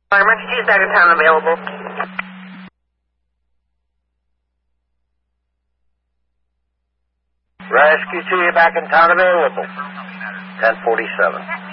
Emergency is back in town available. Rescue 2, back in town available. 1047.